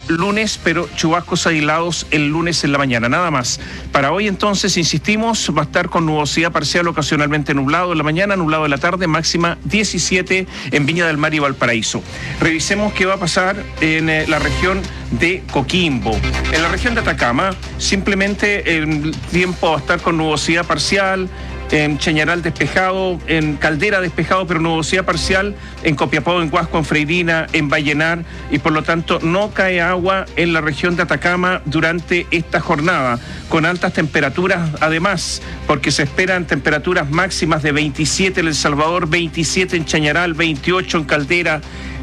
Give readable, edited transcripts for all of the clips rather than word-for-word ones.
lunes, pero chubascos aislados el lunes en la mañana, nada más. Para hoy entonces, insistimos, va a estar con nubosidad parcial, ocasionalmente nublado en la mañana, nublado en la tarde, máxima 17 en Viña del Mar y Valparaíso. Revisemos qué va a pasar en la región de Coquimbo. En la región de Atacama, simplemente el tiempo va a estar con nubosidad parcial, en Chañaral despejado, en Caldera despejado, pero nubosidad parcial, en Copiapó, en Huasco, en Freirina, en Vallenar, y por lo tanto no cae agua en la región de Atacama durante esta jornada, con altas temperaturas además, porque se esperan temperaturas máximas de 27 en El Salvador, 27 en Chañaral, 28 en Caldera,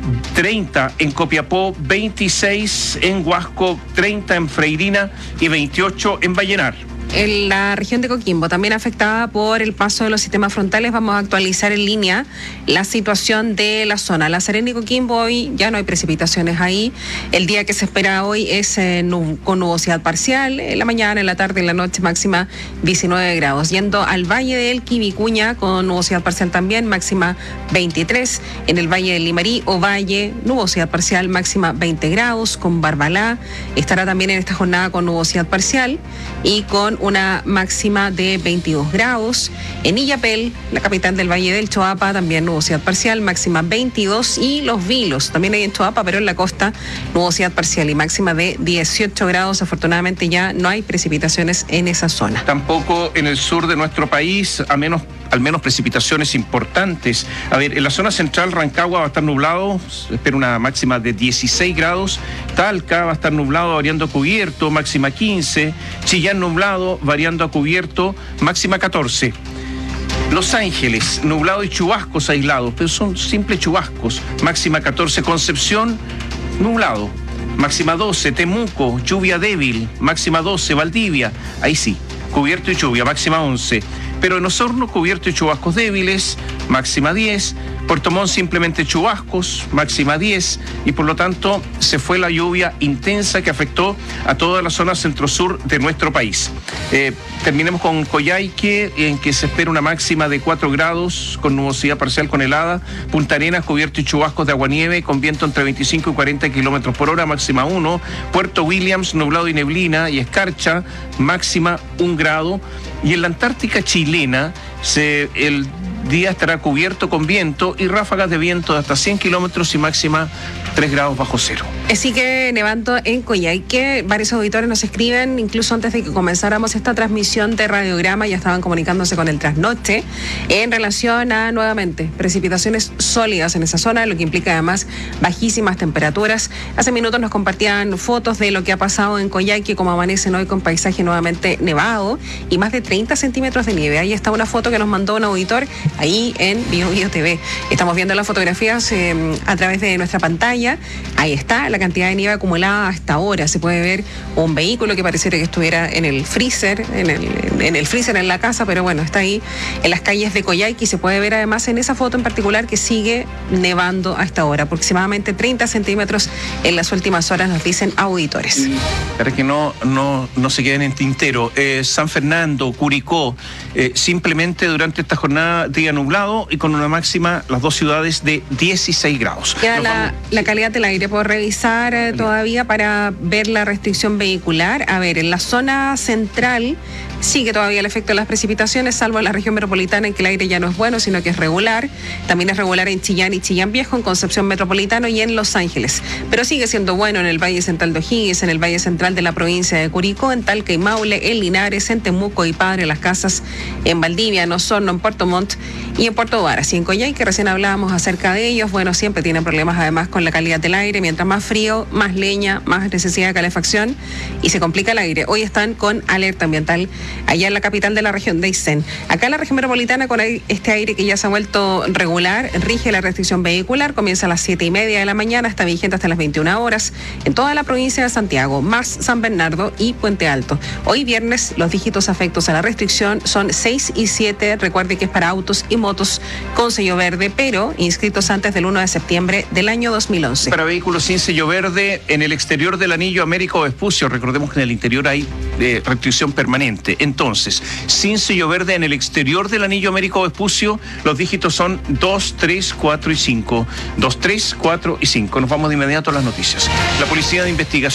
30 en Copiapó, 26 en Huasco, 30 en Freirina y 28 en Vallenar. En la región de Coquimbo, también afectada por el paso de los sistemas frontales, vamos a actualizar en línea la situación de la zona. La Serena y Coquimbo hoy ya no hay precipitaciones ahí. El día que se espera hoy es con nubosidad parcial, en la mañana, en la tarde, en la noche, máxima 19 grados. Yendo al Valle del Quivicuña, con nubosidad parcial también, máxima 23. En el Valle del Limarí o Valle, nubosidad parcial, máxima 20 grados. Con Barbalá estará también en esta jornada con nubosidad parcial y con una máxima de 22 grados. En Illapel, la capital del Valle del Choapa, también nubosidad parcial, máxima 22. Y Los Vilos, también hay en Choapa, pero en la costa, nubosidad parcial y máxima de 18 grados. Afortunadamente ya no hay precipitaciones en esa zona. Tampoco en el sur de nuestro país, al menos precipitaciones importantes. A ver, en la zona central, Rancagua va a estar nublado, espera una máxima de 16 grados. Talca va a estar nublado, variando a cubierto, máxima 15. Chillán nublado, variando a cubierto, máxima 14. Los Ángeles, nublado y chubascos aislados, pero son simples chubascos, máxima 14. Concepción, nublado, máxima 12. Temuco, lluvia débil, máxima 12. Valdivia, ahí sí, cubierto y lluvia, máxima 11. Pero en Osorno, cubierto y chubascos débiles, máxima 10. Puerto Montt, simplemente chubascos, máxima 10. Y por lo tanto, se fue la lluvia intensa que afectó a toda la zona centro-sur de nuestro país. Terminemos con Coyhaique, en que se espera una máxima de 4 grados, con nubosidad parcial con helada. Punta Arenas, cubierto y chubascos de aguanieve, con viento entre 25 y 40 kilómetros por hora, máxima 1. Puerto Williams, nublado y neblina y escarcha, máxima 1 grado. Y en la Antártica chilena, el día estará cubierto con viento y ráfagas de viento de hasta 100 kilómetros y máxima 3 grados bajo cero. Sigue nevando en Coyhaique. Varios auditores nos escriben, incluso antes de que comenzáramos esta transmisión de radiograma, ya estaban comunicándose con el trasnoche en relación a, nuevamente, precipitaciones sólidas en esa zona, lo que implica además bajísimas temperaturas. Hace minutos nos compartían fotos de lo que ha pasado en Coyhaique, como amanecen hoy con paisaje nuevamente nevado y más de 30 centímetros de nieve. Ahí está una foto que nos mandó un auditor ahí en BioBio TV. Estamos viendo las fotografías a través de nuestra pantalla. Ahí está la cantidad de nieve acumulada hasta ahora. Se puede ver un vehículo que pareciera que estuviera en el freezer, en el freezer en la casa, pero bueno, está ahí en las calles de Coyhaique y se puede ver además en esa foto en particular que sigue nevando hasta ahora, aproximadamente 30 centímetros en las últimas horas, nos dicen auditores. Para que no se queden en tintero, San Fernando, Curicó, simplemente durante esta jornada día nublado y con una máxima, las dos ciudades, de 16 grados. Queda la calidad del aire por revisar todavía para ver la restricción vehicular. A ver, en la zona central sigue todavía el efecto de las precipitaciones, salvo en la región metropolitana, en que el aire ya no es bueno, sino que es regular. También es regular en Chillán y Chillán Viejo, en Concepción Metropolitano y en Los Ángeles. Pero sigue siendo bueno en el Valle Central de O'Higgins, en el Valle Central de la provincia de Curicó, en Talca y Maule, en Linares, en Temuco y Padre Las Casas, en Valdivia, en Osorno, en Puerto Montt y en Puerto Varas. Y en Coyhaique, recién hablábamos acerca de ellos, bueno, siempre tienen problemas además con la calidad del aire. Mientras más frío, más leña, más necesidad de calefacción y se complica el aire. Hoy están con alerta ambiental allá en la capital de la región de Aysén. Acá en la región metropolitana, con este aire que ya se ha vuelto regular, rige la restricción vehicular. Comienza a las 7:30 de la mañana, está vigente hasta las 21 horas en toda la provincia de Santiago, más San Bernardo y Puente Alto. Hoy viernes, los dígitos afectos a la restricción son 6 y 7. Recuerde que es para autos y motos con sello verde, pero inscritos antes del 1 de septiembre del año 2011. Para vehículos sin sello verde, en el exterior del anillo Américo Vespucio, recordemos que en el interior hay restricción permanente. Entonces, sin sello verde en el exterior del anillo Américo Vespucio, los dígitos son 2, 3, 4 y 5. 2, 3, 4 y 5. Nos vamos de inmediato a las noticias. La Policía de Investigación